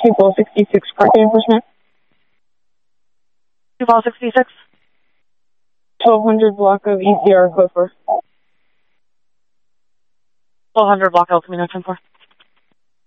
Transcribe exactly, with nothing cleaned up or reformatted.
two ball sixty-six, park enforcement. two ball sixty-six. twelve hundred block of E C R code four. twelve hundred block El Camino ten four.